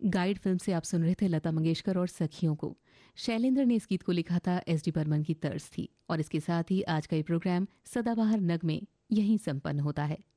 Guide film से आप सुन रहे थे लता मंगेशकर और सखियों को। शैलेंद्र ने इस गीत को लिखा था, एस डी बर्मन की तर्ज थी। और इसके साथ ही आज का ये प्रोग्राम सदाबहार नग में यहीं संपन्न होता है।